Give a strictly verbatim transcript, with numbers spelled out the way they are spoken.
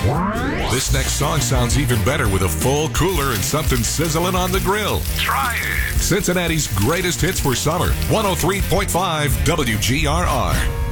This next song sounds even better with a full cooler and something sizzling on the grill. Try it. Cincinnati's greatest hits for summer. one oh three point five W G R R.